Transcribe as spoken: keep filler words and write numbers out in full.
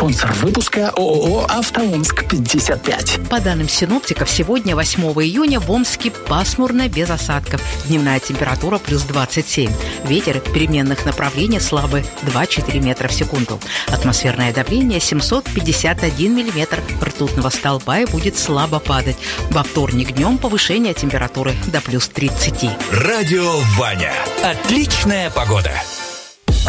Спонсор выпуска ООО «АвтоОмск пятьдесят пять». По данным синоптиков, сегодня, восьмого июня, в Омске пасмурно, без осадков. Дневная температура плюс двадцать семь. Ветер переменных направлений слабый, два-четыре метра в секунду. Атмосферное давление семьсот пятьдесят один миллиметр ртутного столба и будет слабо падать. Во вторник днем повышение температуры до плюс тридцати. Радио Ваня. Отличная погода.